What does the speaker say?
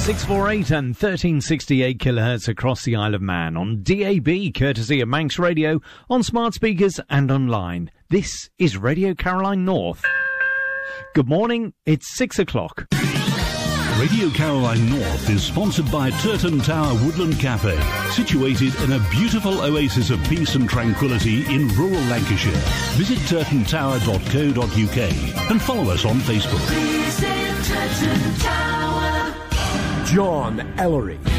648 and 1368 kHz across the Isle of Man on DAB, courtesy of Manx Radio, on smart speakers and online. This is Radio Caroline North. Good morning, it's 6 o'clock. Radio Caroline North is sponsored by Turton Tower Woodland Cafe, situated in a beautiful oasis of peace and tranquility in rural Lancashire. Visit turtontower.co.uk and follow us on Facebook. John Ellery.